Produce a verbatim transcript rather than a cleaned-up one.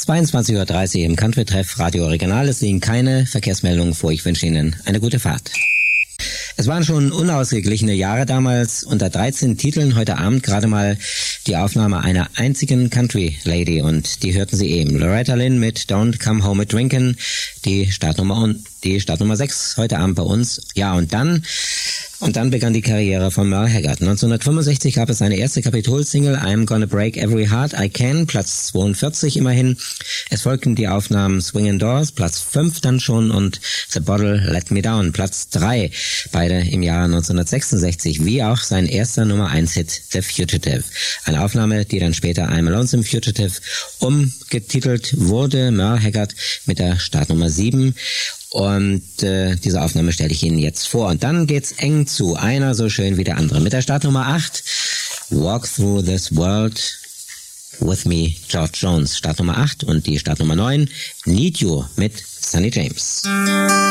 zweiundzwanzig Uhr dreißig im Country-Treff Radio Original. Es liegen keine Verkehrsmeldungen vor. Ich wünsche Ihnen eine gute Fahrt. Es waren schon unausgeglichene Jahre damals. Unter dreizehn Titeln heute Abend gerade mal die Aufnahme einer einzigen Country-Lady. Und die hörten Sie eben. Loretta Lynn mit Don't Come Home a Drinkin'. Die Startnummer, die Startnummer sechs heute Abend bei uns. Ja, und dann... Und dann begann die Karriere von Merle Haggard. neunzehnhundertfünfundsechzig gab es seine erste Kapitol-Single I'm Gonna Break Every Heart I Can, Platz zweiundvierzig immerhin. Es folgten die Aufnahmen Swingin' Doors, Platz fünf dann schon, und The Bottle Let Me Down, Platz drei. Beide im Jahr neunzehnhundertsechsundsechzig, wie auch sein erster Nummer eins Hit The Fugitive. Eine Aufnahme, die dann später I'm a Lonesome Fugitive umgetitelt wurde. Merle Haggard mit der Startnummer sieben. Und äh, diese Aufnahme stelle ich Ihnen jetzt vor. Und dann geht's eng zu. Einer so schön wie der andere. Mit der Startnummer acht, Walk Through This World With Me, George Jones. Startnummer acht. Und die Startnummer neun, Need You mit Sonny James.